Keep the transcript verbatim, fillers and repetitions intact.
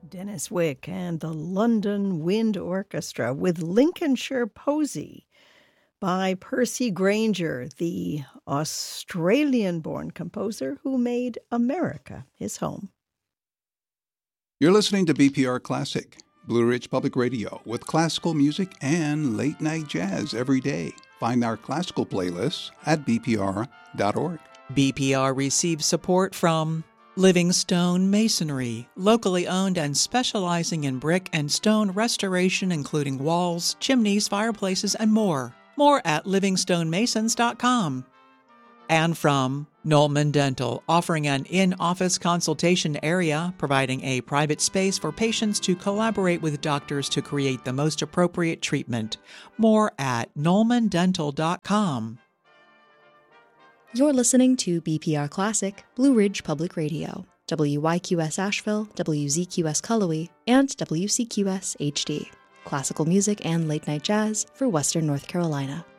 Dennis Wick and the London Wind Orchestra with Lincolnshire Posy by Percy Grainger, the Australian-born composer who made America his home. You're listening to B P R Classic, Blue Ridge Public Radio, with classical music and late-night jazz every day. Find our classical playlists at b p r dot org. B P R receives support from Livingstone Masonry, locally owned and specializing in brick and stone restoration, including walls, chimneys, fireplaces, and more. More at livingstone masons dot com. And from Nolman Dental, offering an in-office consultation area, providing a private space for patients to collaborate with doctors to create the most appropriate treatment. More at nolman dental dot com. You're listening to B P R Classic, Blue Ridge Public Radio, W Y Q S Asheville, W Z Q S Cullowhee, and W C Q S H D. Classical music and late-night jazz for Western North Carolina.